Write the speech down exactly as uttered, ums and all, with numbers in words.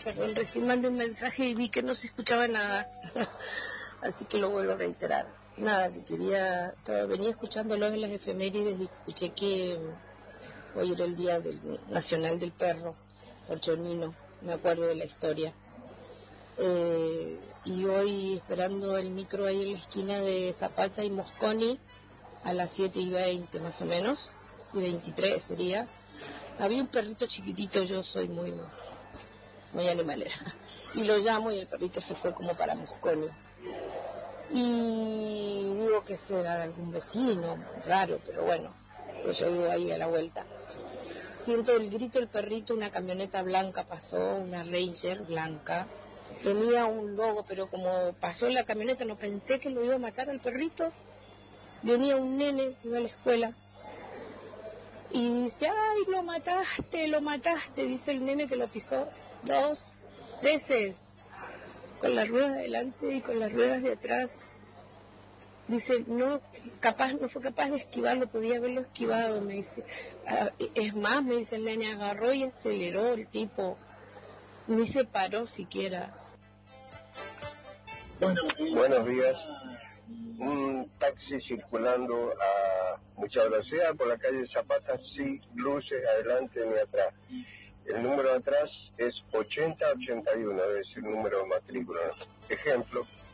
Perdón, recién mandé un mensaje y vi que no se escuchaba nada, así que lo vuelvo a reiterar. Nada, que quería, estaba, venía escuchándolo en las efemérides y escuché que hoy era el Día del, Nacional del Perro, Orchonino, me acuerdo de la historia. Eh, y hoy esperando el micro ahí en la esquina de Zapata y Mosconi, a las siete y veinte más o menos, y veintitrés sería, había un perrito chiquitito, yo soy muy... muy animalera, y lo llamo y el perrito se fue como para Mosconi. Y digo que será de algún vecino, raro, pero bueno, pues yo vivo ahí a la vuelta. Siento el grito del perrito, una camioneta blanca pasó, una Ranger blanca, tenía un logo, pero como pasó la camioneta no pensé que lo iba a matar al perrito. Venía un nene que iba a la escuela y dice, ay, lo mataste, lo mataste, dice el nene que lo pisó dos veces, con las ruedas de adelante y con las ruedas de atrás. Dice, no, capaz, no fue capaz de esquivarlo, podía haberlo esquivado, me dice. Ah, es más, me dice el nene, agarró y aceleró el tipo, ni se paró siquiera. Buenos días. Un taxi circulando a mucha velocidad por la calle Zapata, sin luces adelante ni atrás. El número de atrás es ochenta ochenta y uno, debe ser el número de matrícula. Ejemplo,